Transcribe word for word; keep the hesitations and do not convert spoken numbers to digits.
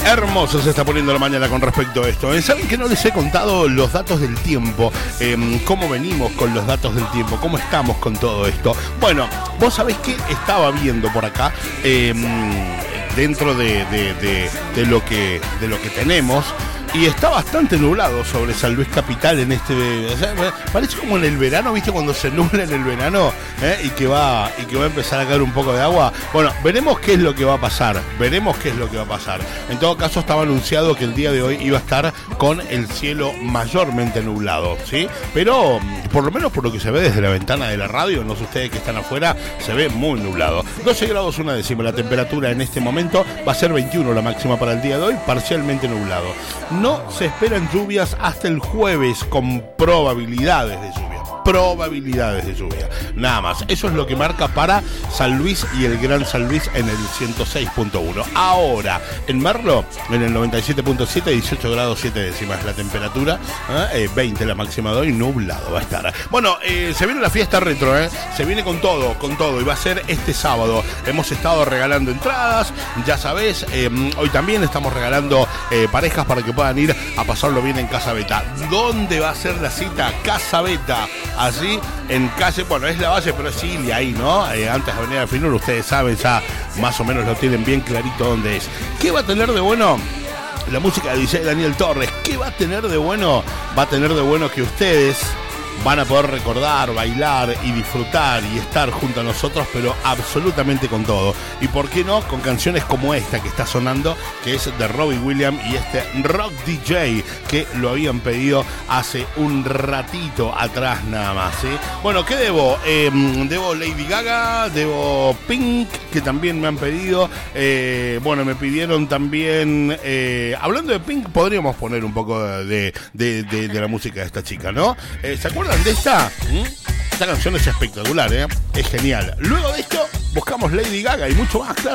Hermoso se está poniendo la mañana con respecto a esto. ¿Saben que no les he contado los datos del tiempo? Eh, ¿Cómo venimos con los datos del tiempo? ¿Cómo estamos con todo esto? Bueno, vos sabés que estaba viendo por acá, eh, dentro de, de, de, de, lo que, de lo que tenemos, y está bastante nublado sobre San Luis Capital en este... O sea, parece como en el verano, ¿viste? Cuando se nubla en el verano, ¿eh? y, que va, y que va a empezar a caer un poco de agua. Bueno, veremos qué es lo que va a pasar. Veremos qué es lo que va a pasar. En todo caso, estaba anunciado que el día de hoy iba a estar con el cielo mayormente nublado, ¿sí? Pero, por lo menos por lo que se ve desde la ventana de la radio, no sé ustedes que están afuera, se ve muy nublado. doce grados una décima. La temperatura en este momento va a ser veintiuno la máxima para el día de hoy, parcialmente nublado. No se esperan lluvias hasta el jueves con probabilidades de lluvia. Probabilidades de lluvia. Nada más. Eso es lo que marca para San Luis y el Gran San Luis en el ciento seis punto uno. Ahora, en Merlo, en el noventa y siete punto siete, dieciocho grados siete décimas la temperatura, ¿eh? veinte la máxima de hoy, nublado va a estar. Bueno, eh, se viene la fiesta retro, ¿eh? Se viene con todo, con todo, y va a ser este sábado. Hemos estado regalando entradas, ya sabés, eh, hoy también estamos regalando eh, parejas para que puedan ir a pasarlo bien en Casa Beta. ¿Dónde va a ser la cita? Casa Beta. Allí en calle, bueno, es la Valle, pero es Silvia ahí, ¿no? Eh, antes de Avenida Finur, ustedes saben, ya más o menos lo tienen bien clarito dónde es. ¿Qué va a tener de bueno? La música de D J Daniel Torres. ¿Qué va a tener de bueno? Va a tener de bueno que ustedes van a poder recordar, bailar y disfrutar y estar junto a nosotros, pero absolutamente con todo. Y por qué no, con canciones como esta que está sonando, que es de Robbie Williams y este Rock D J, que lo habían pedido hace un ratito atrás nada más, ¿sí? Bueno, ¿qué debo? Eh, debo Lady Gaga, debo Pink, que también me han pedido. Eh, bueno, me pidieron también... Eh, hablando de Pink, podríamos poner un poco de, de, de, de la música de esta chica, ¿no? Eh, ¿Se acuerdan de esta? ¿Mm? Esta canción es espectacular, ¿eh? Es genial. Luego de esto, buscamos Lady Gaga y mucho más, claro.